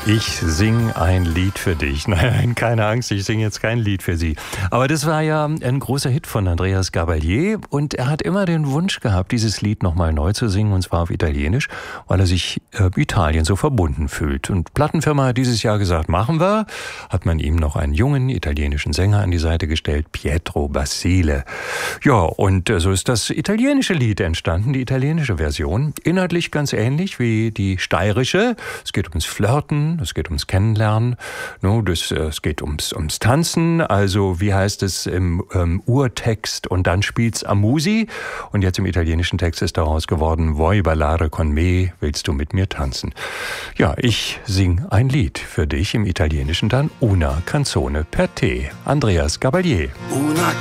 Ich singe ein Lied für dich. Nein, keine Angst, ich singe jetzt kein Lied für Sie. Aber das war ja ein großer Hit von Andreas Gabalier und er hat immer den Wunsch gehabt, dieses Lied nochmal neu zu singen, und zwar auf Italienisch, weil er sich Italien so verbunden fühlt. Und Plattenfirma hat dieses Jahr gesagt, machen wir. Hat man ihm noch einen jungen italienischen Sänger an die Seite gestellt, Pietro Basile. Ja, und so ist das italienische Lied entstanden, die italienische Version. Inhaltlich ganz ähnlich wie die steirische. Es geht ums Flirten. Es geht ums Kennenlernen, es geht ums Tanzen, also wie heißt es im Urtext, und dann spielt's Amusi, und jetzt im italienischen Text ist daraus geworden, Vuoi ballare con me, willst du mit mir tanzen? Ja, ich sing ein Lied für dich, im Italienischen dann Una canzone per te, Andreas Gabalier. Una